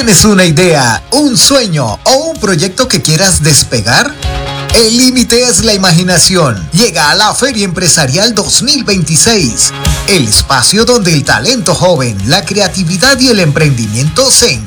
¿Tienes una idea, un sueño o un proyecto que quieras despegar? El límite es la imaginación. Llega a la Feria Empresarial 2026, el espacio donde el talento joven, la creatividad y el emprendimiento se